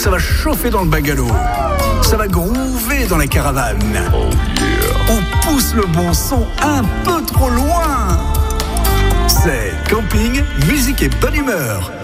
Ça va chauffer dans le bungalow. Ça va groover dans la caravane. On pousse le bon son un peu trop loin. C'est camping, musique et bonne humeur.